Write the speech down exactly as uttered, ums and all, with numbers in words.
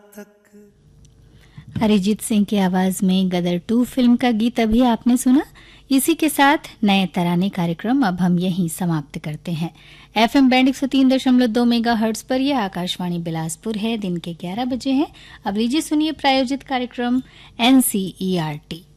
अरिजीत सिंह की आवाज में गदर टू फिल्म का गीत अभी आपने सुना। इसी के साथ नए तराने कार्यक्रम अब हम यहीं समाप्त करते हैं। एफएम बैंड एक सौ तीन दशमलव दो मेगा हर्ट्ज पर यह आकाशवाणी बिलासपुर है। दिन के ग्यारह बजे हैं। अब लीजिए सुनिए प्रायोजित कार्यक्रम एनसीईआरटी।